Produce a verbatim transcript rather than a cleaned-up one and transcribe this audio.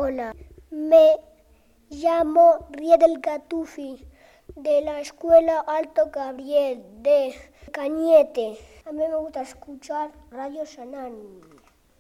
Hola, me llamo Riedel Gatufi, de la Escuela Alto Gabriel de Cañete. A mí me gusta escuchar Radio Sanán.